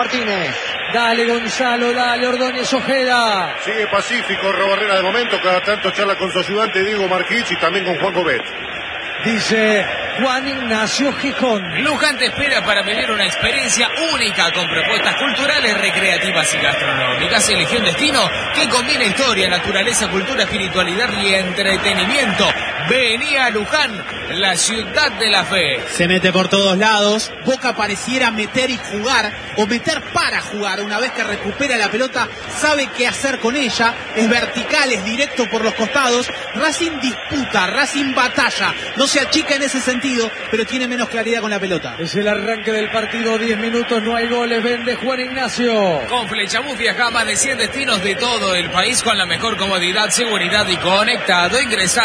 Martínez. Dale Gonzalo, dale Ordóñez Ojeda. Sigue pacífico Robarrera de momento, cada tanto charla con su ayudante Diego Marquich y también con Juan Gobet. Dice Juan Ignacio Gijón. Luján te espera para vivir una experiencia única con propuestas culturales, recreativas y gastronómicas. Elige un destino que combina historia, naturaleza, cultura, espiritualidad y entretenimiento. Vení a Luján, la ciudad de la fe. Se mete por todos lados. Boca pareciera meter y jugar, o meter para jugar. Una vez que recupera la pelota, sabe qué hacer con ella. Es vertical, es directo por los costados. Racing disputa, Racing batalla. No se achica en ese sentido, pero tiene menos claridad con la pelota. Es el arranque del partido, 10 minutos, no hay goles. Vende Juan Ignacio. Con Flechabús viaja a más de 100 destinos de todo el país con la mejor comodidad, seguridad y conectado. Ingresa a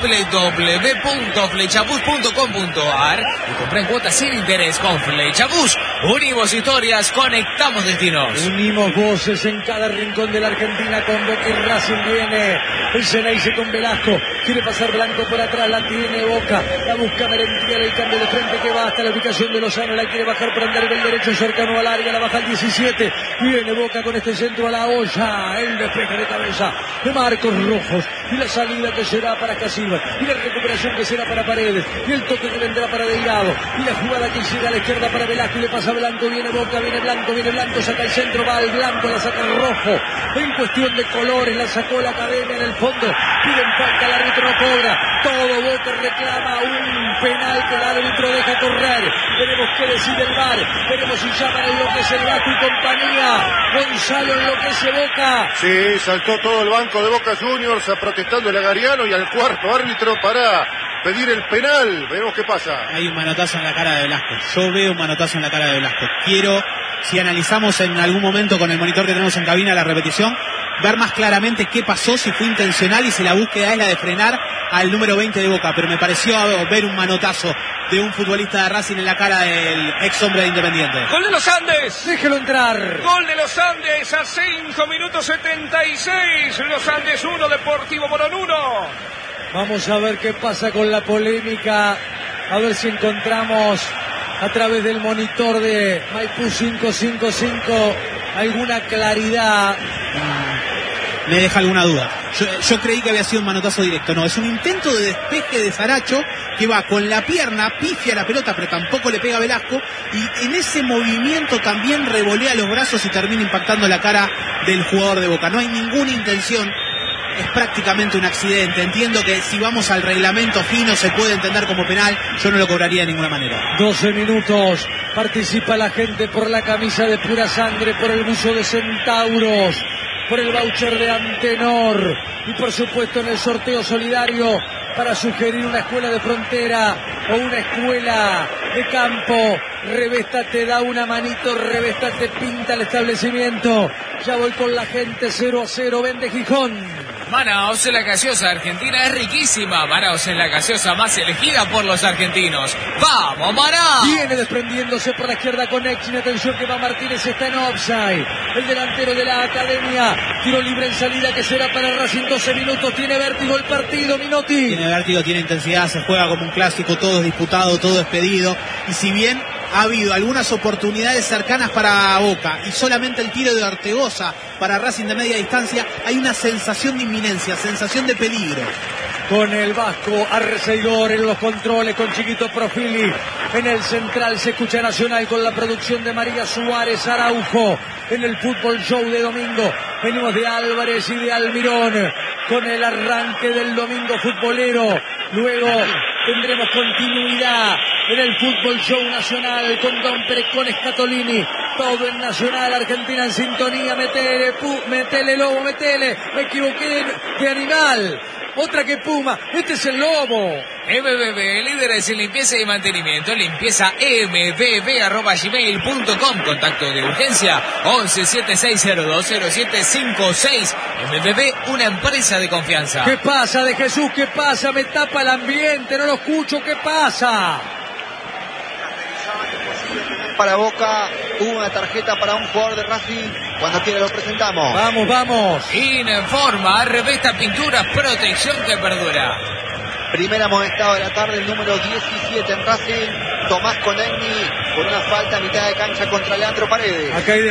www.flechabús.com.ar y compra en cuotas sin interés con Flechabús. Unimos historias, conectamos destinos. Unimos voces en cada rincón de la Argentina con Boca y Racing. Viene el Ceneice con Velasco. Quiere pasar Blanco por atrás, la tiene Boca. La busca Merentiel, el cambio de frente que va hasta la ubicación de Lozano. La quiere bajar por andar del derecho cercano al área. La baja al 17. Viene Boca con este centro a la olla. El despeje de cabeza de Marcos Rojos. Y la salida que será para Casiva. Y la recuperación que será para Paredes. Y el toque que vendrá para Delgado. Y la jugada que llega a la izquierda para Velasco. Y le pasa Blanco. Viene Boca, viene Blanco, viene Blanco. Saca el centro, va al Blanco, la saca el Rojo. En cuestión de colores, la sacó la Academia en el fondo. Piden falta, el árbitro no cobra. Todo Boca reclama un penal que el árbitro deja correr. Veremos qué decide el VAR. Veremos si llaman a enloquece el Vasco y compañía. Gonzalo enloquece Boca. Sí, saltó todo el banco de Boca Juniors protestando el Agariano y al cuarto árbitro para pedir el penal. Veremos qué pasa. Hay un manotazo en la cara de Velasco. Yo veo un manotazo en la cara de Velasco. Quiero, si analizamos en algún momento con el monitor que tenemos en cabina la repetición, ver más claramente qué pasó, si fue intencional y si la búsqueda es la de frenar al número 20 de Boca. Pero me pareció ver un manotazo de un futbolista de Racing en la cara del ex hombre de Independiente. ¡Gol de los Andes! Déjelo entrar. ¡Gol de los Andes a 5 minutos 76! Los Andes 1, Deportivo Morón 1. Vamos a ver qué pasa con la polémica. A ver si encontramos a través del monitor de Maipú 555 alguna claridad. Me deja alguna duda. Yo creí que había sido un manotazo directo. No, es un intento de despeje de Saracho que va con la pierna, pifia la pelota, pero tampoco le pega a Velasco. Y en ese movimiento también revolea los brazos y termina impactando la cara del jugador de Boca. No hay ninguna intención. Es prácticamente un accidente. Entiendo que si vamos al reglamento fino se puede entender como penal. Yo no lo cobraría de ninguna manera. 12 minutos. Participa la gente por la camisa de Pura Sangre, por el buzo de Centauros, por el voucher de Antenor y por supuesto en el sorteo solidario para sugerir una escuela de frontera o una escuela de campo. Revesta te da una manito, Revesta te pinta el establecimiento. Ya voy con la gente, 0-0, vende Gijón. Manaos, la gaseosa argentina es riquísima. Manaos es la gaseosa más elegida por los argentinos. ¡Vamos, Manaos! Viene desprendiéndose por la izquierda con Exin. Atención que va Martínez, está en offside. El delantero de la Academia. Tiro libre en salida que será para Racing. 12 minutos. Tiene vértigo el partido, Minotti. Tiene vértigo, tiene intensidad, se juega como un clásico. Todo es disputado, todo es pedido. Y si bien ha habido algunas oportunidades cercanas para Boca y solamente el tiro de Ortegoza para Racing de media distancia, hay una sensación de inminencia, sensación de peligro. Con el Vasco Arcegor en los controles, con Chiquito Profili en el central. Se escucha Nacional con la producción de María Suárez Araujo en el Fútbol Show de domingo. Venimos de Álvarez y de Almirón con el arranque del domingo futbolero. Luego tendremos continuidad en el Fútbol Show Nacional con Don Pérez, con Scatolini. Todo en Nacional, Argentina en sintonía. Metele Lobo, metele. Me equivoqué de animal. Otra que Puma. Este es el Lobo. MBB, líderes en limpieza y mantenimiento. Limpieza mbb@gmail.com. Contacto de urgencia 1176020756. MBB, una empresa de confianza. ¿Qué pasa de Jesús? ¿Qué pasa? Me tapa el ambiente, no lo escucho. ¿Qué pasa? Para Boca, una tarjeta para un jugador de Racing. Cuando quiera lo presentamos. Vamos, vamos. Informa, Revesta Pinturas, protección que perdura. Primer amonestado de la tarde, el número 17 en Racing, Tomás Conegni, por una falta a mitad de cancha contra Leandro Paredes. Acá hay